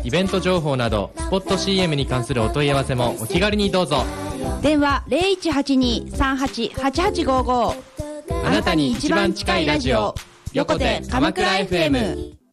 イベント情報などスポット CM に関するお問い合わせもお気軽にどうぞ。 電話 0182-388855。 あなたに一番近いラジオ、横手鎌倉 FM。